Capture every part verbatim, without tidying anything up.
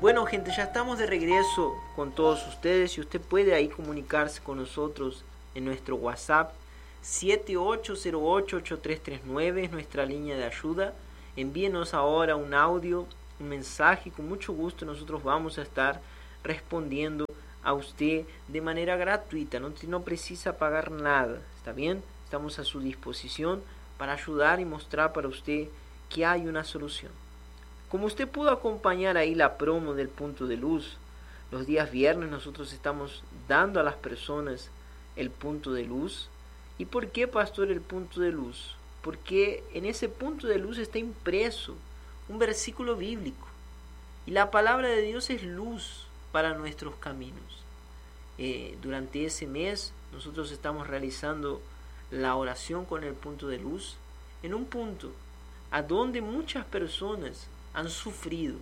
Bueno, gente, ya estamos de regreso con todos ustedes y usted puede ahí comunicarse con nosotros en nuestro WhatsApp. siete ocho cero ocho, ocho tres tres nueve es nuestra línea de ayuda. Envíenos ahora un audio, un mensaje, y con mucho gusto nosotros vamos a estar respondiendo a usted de manera gratuita. No, no precisa pagar nada, ¿está bien? Estamos a su disposición para ayudar y mostrar para usted que hay una solución. Como usted pudo acompañar ahí la promo del punto de luz, los días viernes nosotros estamos dando a las personas el punto de luz. ¿Y por qué, pastor, el punto de luz? Porque en ese punto de luz está impreso un versículo bíblico. Y la palabra de Dios es luz para nuestros caminos. Eh, durante ese mes nosotros estamos realizando la oración con el punto de luz en un punto a donde muchas personas han sufrido,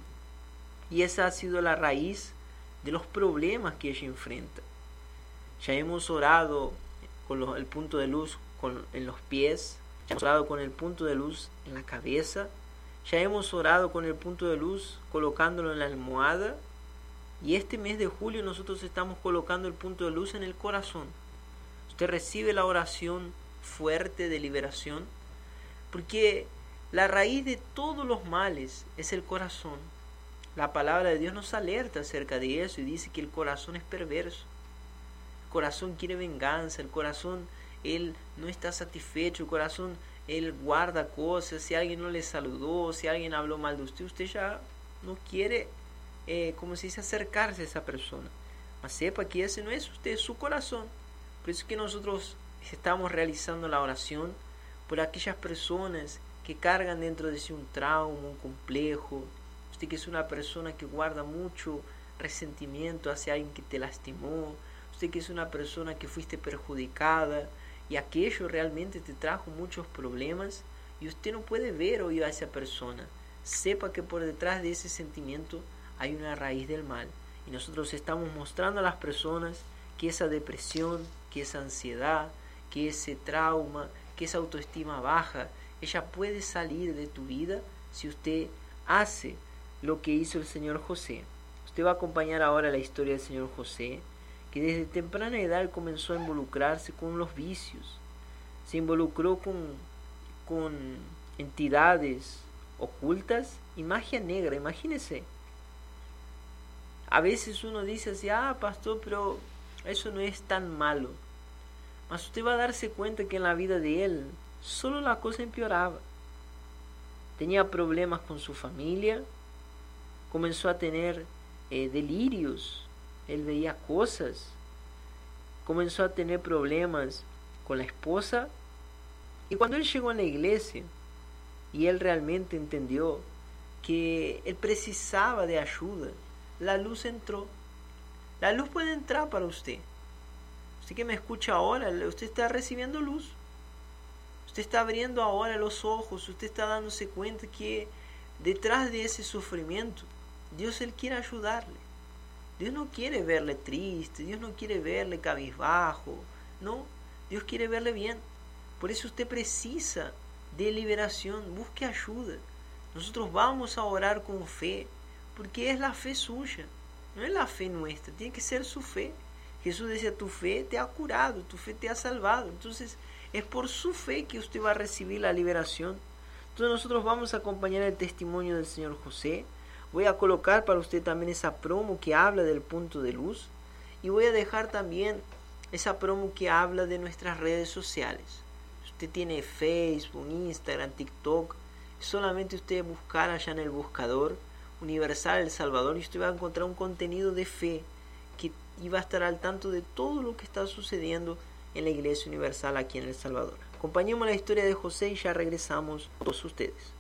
y esa ha sido la raíz de los problemas que ella enfrenta. Ya hemos orado con los, el punto de luz con, en los pies, ya hemos orado con el punto de luz en la cabeza, ya hemos orado con el punto de luz colocándolo en la almohada, y este mes de julio nosotros estamos colocando el punto de luz en el corazón. Usted recibe la oración fuerte de liberación, porque la raíz de todos los males es el corazón. La palabra de Dios nos alerta acerca de eso y dice que el corazón es perverso. El corazón quiere venganza, el corazón, él no está satisfecho, el corazón, él guarda cosas. Si alguien no le saludó, si alguien habló mal de usted, usted ya no quiere, eh, como se dice, acercarse a esa persona. Mas sepa que ese no es usted, es su corazón. Por eso es que nosotros estamos realizando la oración por aquellas personas que cargan dentro de sí un trauma, un complejo. Usted que es una persona que guarda mucho resentimiento hacia alguien que te lastimó, usted que es una persona que fuiste perjudicada y aquello realmente te trajo muchos problemas y usted no puede ver hoy a esa persona, sepa que por detrás de ese sentimiento hay una raíz del mal, y nosotros estamos mostrando a las personas que esa depresión, que esa ansiedad, que ese trauma, que esa autoestima baja, ella puede salir de tu vida si usted hace lo que hizo el Señor José. Usted va a acompañar ahora la historia del Señor José, que desde temprana edad comenzó a involucrarse con los vicios. Se involucró con, con entidades ocultas y magia negra. Imagínese. A veces uno dice así, ah, pastor, pero eso no es tan malo. Mas usted va a darse cuenta que en la vida de él solo la cosa empeoraba. Tenía problemas con su familia, comenzó a tener eh, delirios, él veía cosas, comenzó a tener problemas con la esposa, y cuando él llegó a la iglesia y él realmente entendió que él precisaba de ayuda, la luz entró. La luz puede entrar para usted. Usted que me escucha ahora, usted está recibiendo luz. Usted está abriendo ahora los ojos, usted está dándose cuenta que detrás de ese sufrimiento, Dios Él quiere ayudarle. Dios no quiere verle triste, Dios no quiere verle cabizbajo, no, Dios quiere verle bien. Por eso usted precisa de liberación, busque ayuda. Nosotros vamos a orar con fe, porque es la fe suya, no es la fe nuestra, tiene que ser su fe. Jesús decía, tu fe te ha curado, tu fe te ha salvado. Entonces es por su fe que usted va a recibir la liberación. Entonces nosotros vamos a acompañar el testimonio del Señor José. Voy a colocar para usted también esa promo que habla del punto de luz, y voy a dejar también esa promo que habla de nuestras redes sociales. Usted tiene Facebook, Instagram, TikTok, solamente usted buscar allá en el buscador Universal El Salvador y usted va a encontrar un contenido de fe que iba a estar al tanto de todo lo que está sucediendo en la Iglesia Universal aquí en El Salvador. Acompañemos la historia de José y ya regresamos a todos ustedes.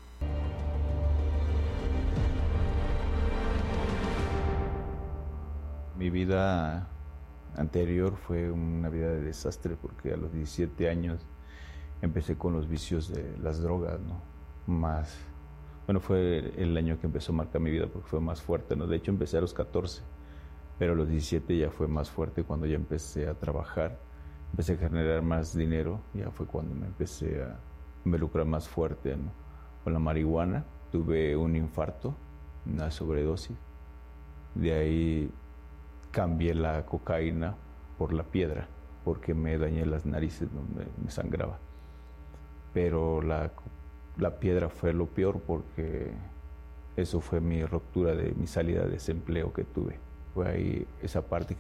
Mi vida anterior fue una vida de desastre porque a los diecisiete años empecé con los vicios de las drogas, ¿no? Más, bueno, fue el año que empezó a marcar mi vida porque fue más fuerte, ¿no? De hecho empecé a los catorce, pero a los diecisiete ya fue más fuerte cuando ya empecé a trabajar, empecé a generar más dinero, ya fue cuando me empecé a involucrar más fuerte, ¿no? Con la marihuana. Tuve un infarto, una sobredosis, De ahí cambié la cocaína por la piedra, porque me dañé las narices, ¿no? me, me sangraba. Pero la, la piedra fue lo peor, porque eso fue mi ruptura de mi salida de desempleo que tuve. Fue ahí esa parte